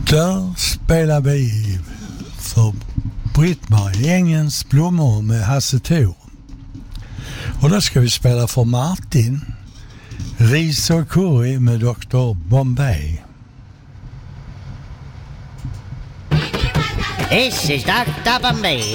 Där spelar vi för Britt-Marie Ängens blommor med Hasse Thor. Och då ska vi spela för Martin Ris och curry med Dr. Bombay. This is Dr. Bombay